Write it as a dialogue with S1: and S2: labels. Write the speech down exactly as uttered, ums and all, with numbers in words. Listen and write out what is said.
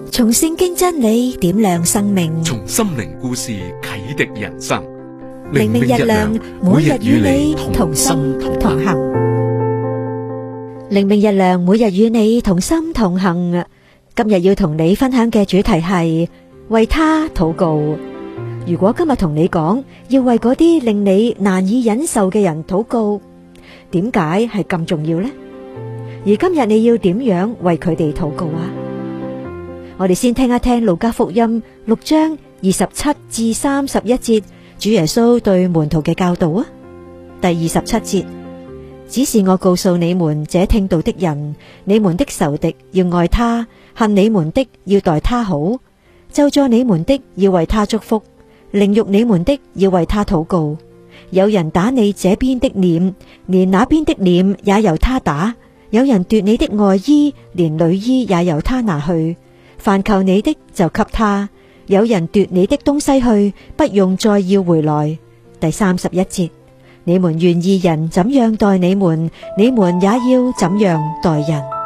S1: 從聖經真理點亮生命，
S2: 從心靈故事啟迪人生。
S1: 靈命日亮，每日與你同心同行。靈命日亮，每日與你同心同行。今日要同你分享嘅主題係為他禱告。如果今日同你講要為嗰啲令你難以忍受嘅人禱告，點解係咁重要呢？而今日你要點樣為佢哋禱告啊？我哋先聽一聽路加福音六章二十七至三十一節，主耶穌對門徒嘅教導啊。第二十七節，只是我告訴你們這聽道的人，你們的仇敵要愛他，恨你們的要待他好，咒詛你們的要為他祝福，凌辱你們的要為他禱告。有人打你這邊的臉，連那邊的臉也由他打；有人奪你的外衣，連裡衣也由他拿去。凡求你的就給他，有人奪你的東西去，不用再要回來。第三十一節，你們願意人怎樣待你們，你們也要怎樣待人。